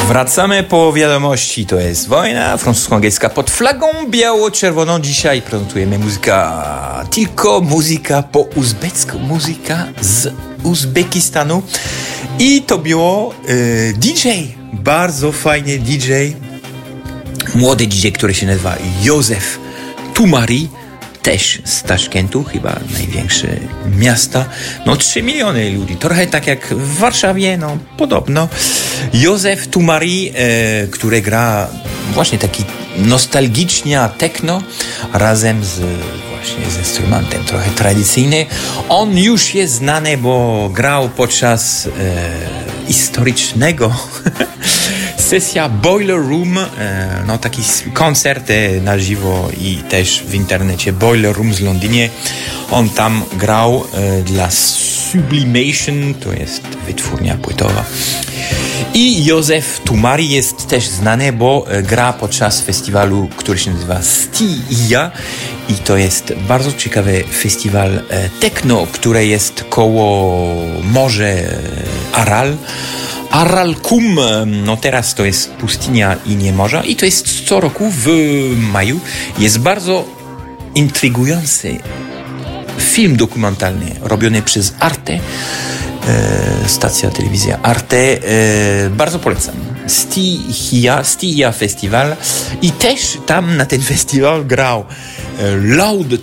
Wracamy po wiadomości. To jest wojna francusko-angielska pod flagą biało-czerwoną. Dzisiaj prezentujemy tylko muzyka po uzbecku, muzyka z Uzbekistanu. I to było DJ, bardzo fajny DJ, młody DJ, który się nazywa Józef Tumari, też z Taszkentu, chyba największe miasta. 3 miliony ludzi, trochę tak jak w Warszawie, podobno. Józef Tumari, który gra właśnie taki nostalgicznie techno, razem z instrumentem trochę tradycyjny. On już jest znany, bo grał podczas historycznego sesja Boiler Room, taki koncert na żywo i też w internecie Boiler Room z Londynie. On tam grał dla Sublimation, to jest wytwórnia płytowa. I Józef Tumari jest też znany, bo gra podczas festiwalu, który się nazywa Stia. I to jest bardzo ciekawy festiwal techno, który jest koło morza Aral. Aralkum, teraz to jest pustynia i nie morza. I to jest co roku w maju. Jest bardzo intrygujący film dokumentalny robiony przez Arte, stacja telewizja Arte. Bardzo polecam. Stia Festival. I też tam na ten festiwal grał Loud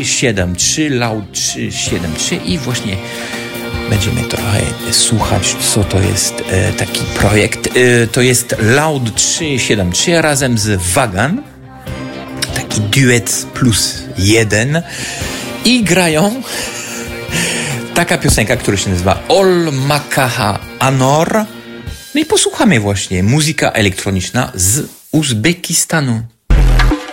373 i właśnie będziemy trochę słuchać, co to jest taki projekt. To jest Loud 373 razem z Wagan. Taki duet plus 1. I grają taka piosenka, która się nazywa Ol Makaha Anor. No i posłuchamy właśnie muzyka elektroniczna z Uzbekistanu.